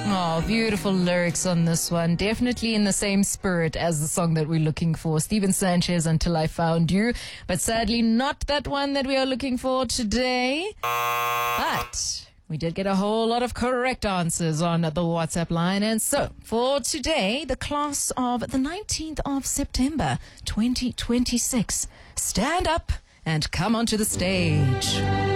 Oh, beautiful lyrics on this one. Definitely in the same spirit as the song that we're looking for. Steven Sanchez, Until I Found You. But sadly not that one that we are looking for today. But we did get a whole lot of correct answers on the WhatsApp line. And so, for today, the class of the 19th of September, 2026, stand up and come onto the stage.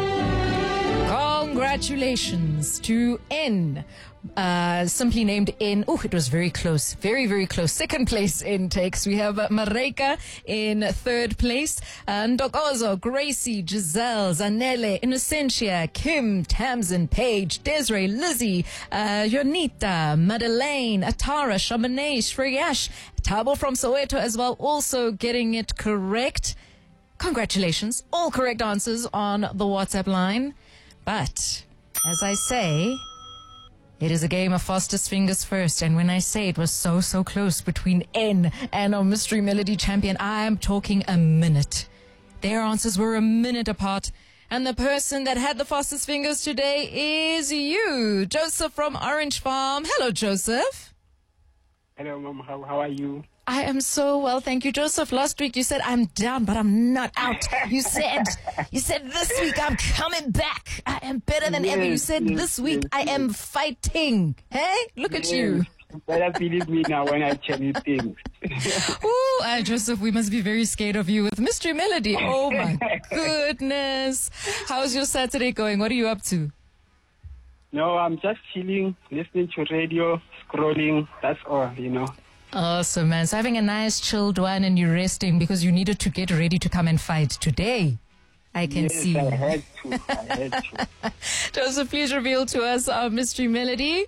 Congratulations to N. Simply named N. Oh, it was very close. Very, very close. Second place intakes. We have Mareka in third place. Ndokozo, Gracie, Giselle, Zanele, Innocentia, Kim, Tamsin, Paige, Desiree, Lizzie, Yonita, Madeleine, Atara, Chamonix, Shreyash, Tabo from Soweto as well, also getting it correct. Congratulations. All correct answers on the WhatsApp line. But, as I say, it is a game of fastest fingers first. And when I say it was so close between N and our Mystery Melody champion, I am talking a minute. Their answers were a minute apart. And the person that had the fastest fingers today is you, Joseph from Orange Farm. Hello, Joseph. Hello, Mom. How are you? I am so well, thank you, Joseph. Last week you said I'm down, but I'm not out. You said this week I'm coming back. I am better than ever. You said this week I am fighting. Hey, look at you. You better believe me now when I tell you things. Ooh, Joseph, we must be very scared of you with Mystery Melody. Oh my goodness. How's your Saturday going? What are you up to? No, I'm just chilling, listening to radio, scrolling. That's all, you know. Awesome, man. So having a nice chilled one and you're resting because you needed to get ready to come and fight today. I can see. I had to. Joseph, please reveal to us our Mystery Melody.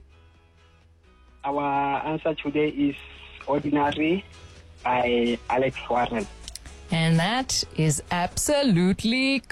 Our answer today is Ordinary by Alex Warren. And that is absolutely